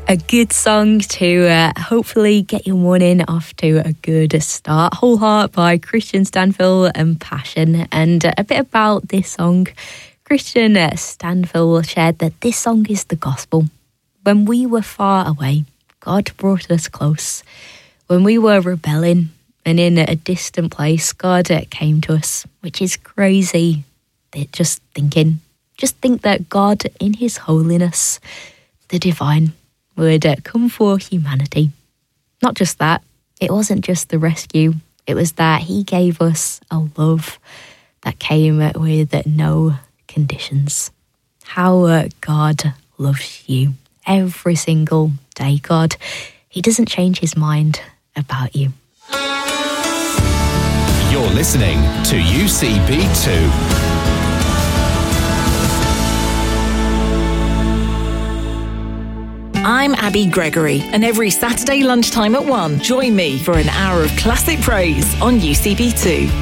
A good song to hopefully get your morning off to a good start. Whole Heart by Christian Stanfill and Passion. And a bit about this song. Christian Stanfill shared that this song is the gospel. When we were far away, God brought us close. When we were rebelling and in a distant place, God came to us, which is crazy. Just think that God in his holiness, the divine, would come for humanity. Not just that, it wasn't just the rescue, it was that he gave us a love that came with no conditions. How God loves you every single day. God, he doesn't change his mind about you. You're listening to UCB2. I'm Abby Gregory, and every Saturday lunchtime at 1, join me for an hour of classic praise on UCB2.